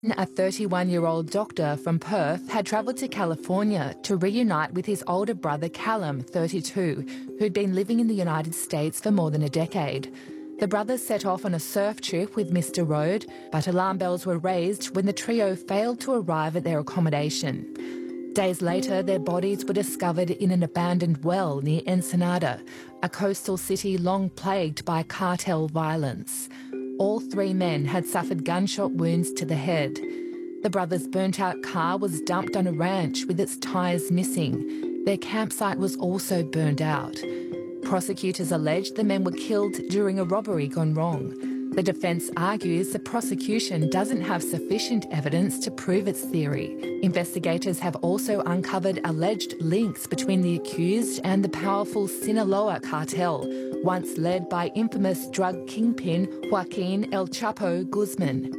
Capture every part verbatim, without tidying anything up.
A thirty-one-year-old doctor from Perth had travelled to California to reunite with his older brother Callum, thirty-two, who'd been living in the United States for more than a decade. The brothers set off on a surf trip with Mister Road, but alarm bells were raised when the trio failed to arrive at their accommodation. Days later, their bodies were discovered in an abandoned well near Ensenada, a coastal city long plagued by cartel violence. All three men had suffered gunshot wounds to the head. The brothers' burnt-out car was dumped on a ranch with its tyres missing. Their campsite was also burned out. Prosecutors alleged the men were killed during a robbery gone wrong. The defence argues the prosecution doesn't have sufficient evidence to prove its theory. Investigators have also uncovered alleged links between the accused and the powerful Sinaloa cartel, once led by infamous drug kingpin Joaquin El Chapo Guzman.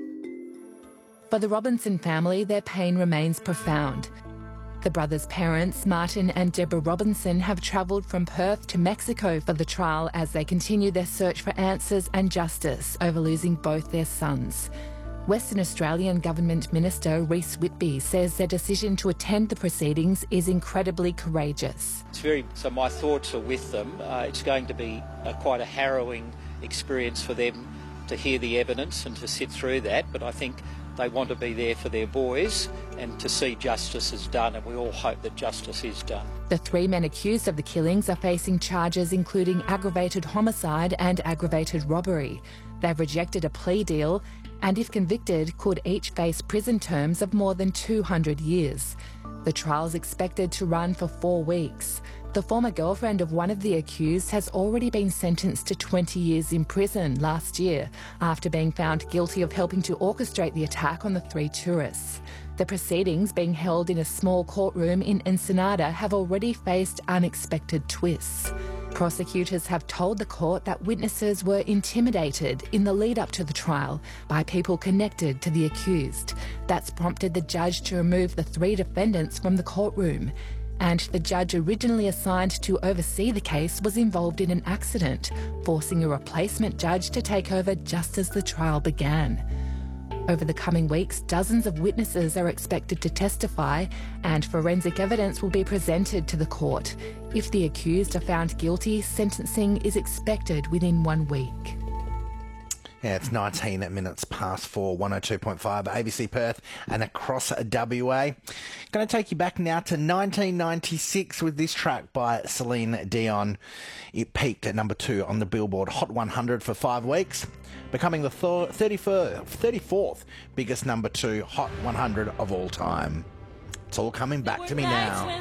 For the Robinson family, their pain remains profound. The brothers' parents, Martin and Deborah Robinson, have travelled from Perth to Mexico for the trial as they continue their search for answers and justice over losing both their sons. Western Australian Government Minister Rhys Whitby says their decision to attend the proceedings is incredibly courageous. It's very, so my thoughts are with them. Uh, it's going to be a, quite a harrowing experience for them to hear the evidence and to sit through that, but I think they want to be there for their boys and to see justice is done, and we all hope that justice is done. The three men accused of the killings are facing charges including aggravated homicide and aggravated robbery. They've rejected a plea deal and, if convicted, could each face prison terms of more than two hundred years. The trial's expected to run for four weeks. The former girlfriend of one of the accused has already been sentenced to twenty years in prison last year after being found guilty of helping to orchestrate the attack on the three tourists. The proceedings, being held in a small courtroom in Ensenada, have already faced unexpected twists. Prosecutors have told the court that witnesses were intimidated in the lead-up to the trial by people connected to the accused. That's prompted the judge to remove the three defendants from the courtroom. And the judge originally assigned to oversee the case was involved in an accident, forcing a replacement judge to take over just as the trial began. Over the coming weeks, dozens of witnesses are expected to testify, and forensic evidence will be presented to the court. If the accused are found guilty, sentencing is expected within one week. Yeah, it's nineteen minutes past four, one oh two point five, A B C Perth and across W A. Going to take you back now to nineteen ninety-six with this track by Celine Dion. It peaked at number two on the Billboard Hot one hundred for five weeks, becoming the thirty-fourth biggest number two Hot one hundred of all time. It's all coming back to me now.